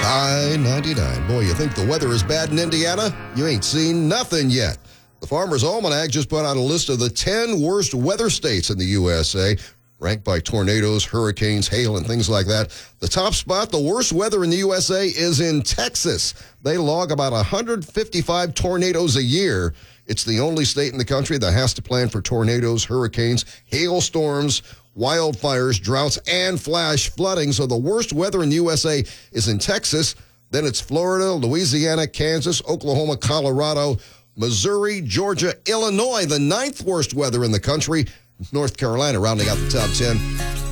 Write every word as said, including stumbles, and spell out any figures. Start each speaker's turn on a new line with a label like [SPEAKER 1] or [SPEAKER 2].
[SPEAKER 1] I ninety-nine. Boy, you think the weather is bad in Indiana? You ain't seen nothing yet. The Farmer's Almanac just put out a list of the ten worst weather states in the U S A, ranked by tornadoes, hurricanes, hail, and things like that. The top spot, the worst weather in the U S A, is in Texas. They log about one hundred fifty-five tornadoes a year. It's the only state in the country that has to plan for tornadoes, hurricanes, hailstorms, wildfires, droughts, and flash flooding. So the worst weather in the U S A is in Texas. Then it's Florida, Louisiana, Kansas, Oklahoma, Colorado, Missouri, Georgia, Illinois. The ninth worst weather in the country. North Carolina rounding out the top ten.